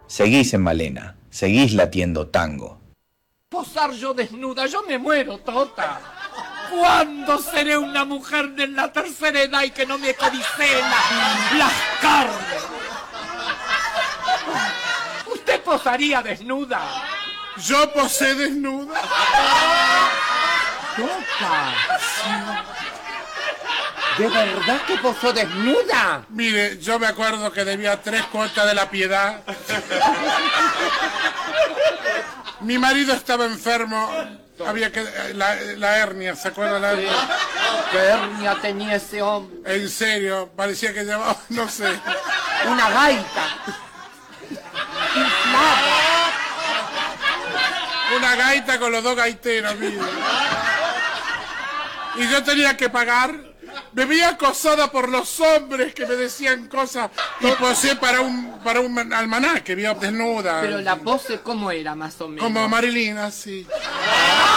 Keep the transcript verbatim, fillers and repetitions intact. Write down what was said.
Seguís en Malena, seguís latiendo tango. Posar yo desnuda, yo me muero, Tota. ¿Cuándo seré una mujer de la tercera edad y que no me codiceen las carnes? ¿Usted posaría desnuda? Yo posé desnuda. Tota. ¿De verdad que posó desnuda? Mire, yo me acuerdo que debía tres cuotas de la piedad. Mi marido estaba enfermo. Había que... La, la hernia, ¿se acuerda la hernia? ¿Qué hernia tenía ese hombre? En serio, parecía que llevaba, no sé. Una gaita. Una gaita con los dos gaiteros, mire. Y yo tenía que pagar. Me vi acosada por los hombres que me decían cosas y posé para un para un almanaque, vio desnuda. Pero la pose, ¿cómo era más o menos? Como Marilyn, así.